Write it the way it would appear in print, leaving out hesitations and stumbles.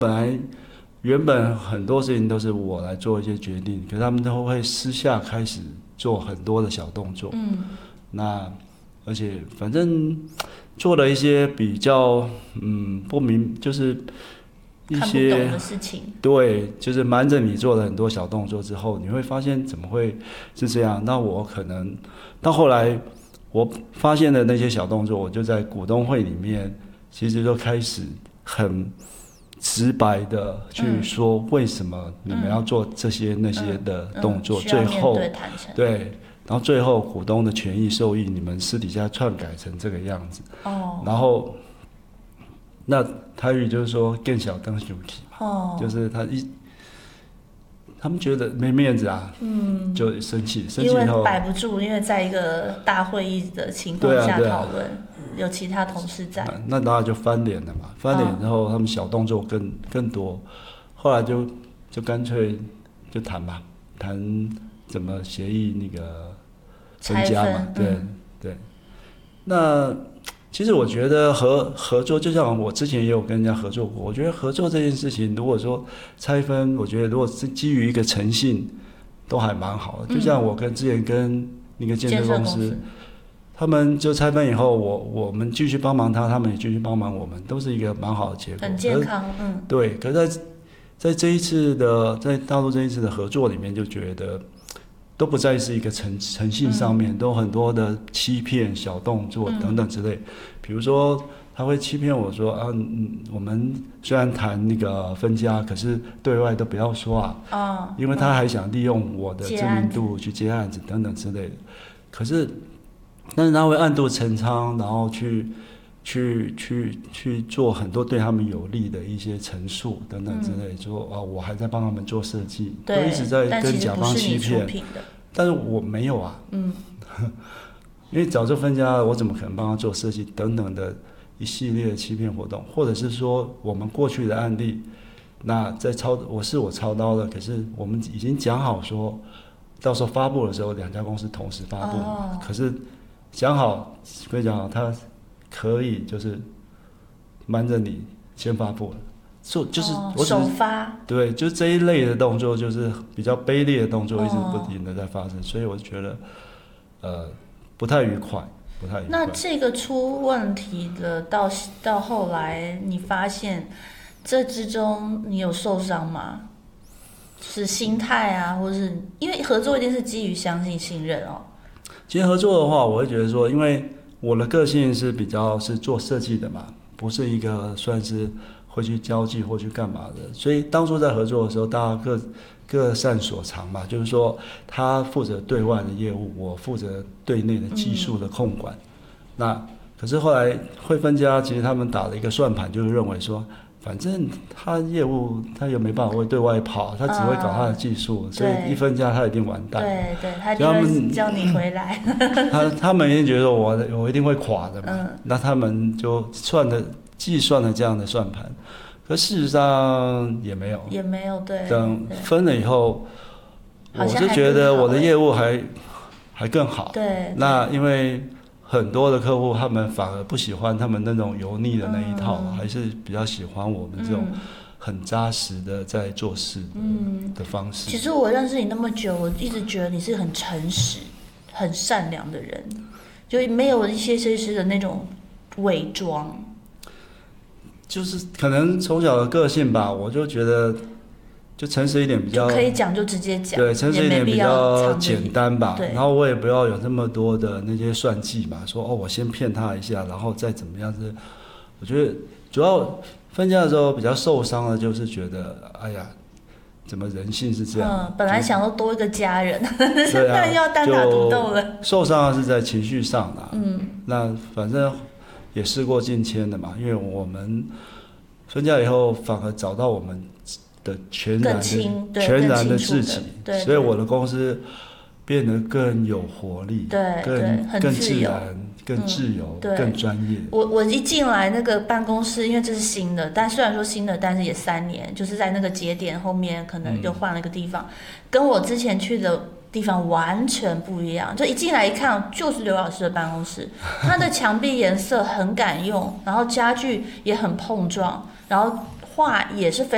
原本很多事情都是我来做一些决定，可是他们都会私下开始做很多的小动作。那而且反正做了一些比较不明，就是一些看不懂的事情。 对，就是瞒着你做了很多小动作之后，你会发现怎么会是这样？那我可能到后来我发现的那些小动作，我就在股东会里面，其实就开始很直白的去说为什么你们要做这些那些的动作，最后对，然后最后股东的权益受益，你们私底下篡改成这个样子。然后那台语就是说更小当生气嘛，就是他们觉得没面子啊，就生气以后， 因为摆不住，因为在一个大会议的情况下讨论，有其他同事在， 那当然就翻脸了嘛。翻脸之后，他们小动作更多，后来就干脆就谈吧，谈怎么协议那个分家嘛，对。那其实我觉得合作，就像我之前也有跟人家合作过，我觉得合作这件事情，如果说拆分，我觉得如果是基于一个诚信，都还蛮好的。就像我之前跟那个建设公司，他们就拆分以后，我们继续帮忙他们也继续帮忙我们，都是一个蛮好的结果， 很健康。 对。可是在这一次的在大陆这一次的合作里面，就觉得都不再是一个诚信上面，都很多的欺骗、小动作等等之类。比如说，他会欺骗我说我们虽然谈那个分家，可是对外都不要说因为他还想利用我的知名度去接案子等等之类的。但是他会暗度陈仓，然后去做很多对他们有利的一些陈述等等之类，说我还在帮他们做设计，都一直在跟甲方欺骗。但是我没有啊，因为早就分家了，我怎么可能帮他做设计等等的一系列的欺骗活动，或者是说我们过去的案例，那在我操刀的，可是我们已经讲好说，到时候发布的时候两家公司同时发布，可是讲好他可以就是瞒着你先发布了，就是我首发， 对，就是这一类的动作，就是比较卑劣的动作，一直不停的在发生，所以我就觉得不太愉快。 那这个出问题的到后来，你发现这之中你有受伤吗？是心态啊，或是因为合作一定是基于相信、信任哦。 其实合作的话，我会觉得说，因为我的个性是比较是做设计的嘛，不是一个算是会去交际或去干嘛的，所以当初在合作的时候，大家各擅所长嘛，就是说他负责对外的业务，我负责对内的技术的控管。那可是后来会分家，其实他们打了一个算盘，就是认为说，反正他业务他又没办法会对外跑，他只会搞他的技术，所以一分家他一定完蛋。 对，他就会叫你回来。 他们一定觉得我一定会垮的嘛，那他们就计算了这样的算盘。可事实上也没有， 对。 等分了以后，我是觉得我的业务还更好。 对。 那因为很多的客户他们反而不喜欢他们那种油腻的那一套，还是比较喜欢我们这种很扎实的在做事的方式。 其实我认识你那么久，我一直觉得你是很诚实、很善良的人，就没有一些设计师的那种伪装。 就是可能从小的个性吧，我就觉得就诚实一点比较可以讲就直接讲， 对，诚实一点比较简单吧。 对， 然后我也不要有那么多的那些算计嘛，说我先骗他一下，然后再怎么样子。我觉得主要分家的时候比较受伤的，就是觉得哎呀，怎么人性是这样？ 本来想说多一个家人，现在要单打独斗了。 受伤的是在情绪上啦。那反正也事过境迁的嘛，因为我们分家以后反而找到我们的全然的自己，所以我的公司变得更有活力，更自然、更自由、更专业。 我一进来那个办公室，因为这是新的，但虽然说新的，但是也3年，就是在那个节点后面可能就换了一个地方，跟我之前去的地方完全不一样。就一进来一看，就是刘老师的办公室，他的墙壁颜色很敢用，然后家具也很碰撞，然后画也是非常